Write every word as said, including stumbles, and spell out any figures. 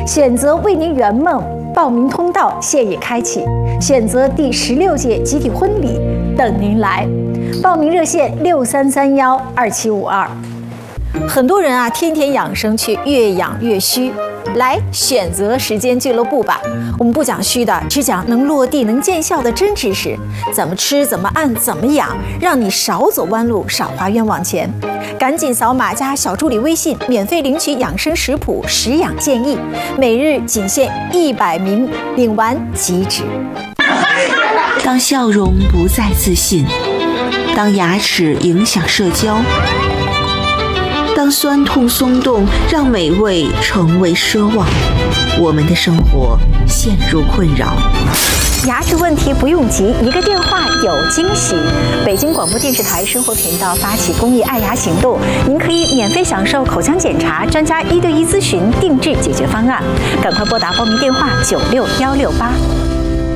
选择为您圆梦，报名通道现已开启，选择第十六届集体婚礼等您来。报名热线六三三幺二七五二。很多人啊，天天养生却越养越虚。来选择时间俱乐部吧，我们不讲虚的，只讲能落地、能见效的真知识。怎么吃，怎么按，怎么养，让你少走弯路，少花冤枉钱。赶紧扫码加小助理微信，免费领取养生食谱、食养建议，每日仅限一百名，领完即止。 当笑容不再自信，当牙齿影响社交，当酸痛松动让美味成为奢望，我们的生活陷入困扰。 牙齿问题不用急，一个电话有惊喜。北京广播电视台生活频道发起公益爱牙行动，您可以免费享受口腔检查、专家一对一咨询、定制解决方案。赶快拨打报名电话九六幺六八。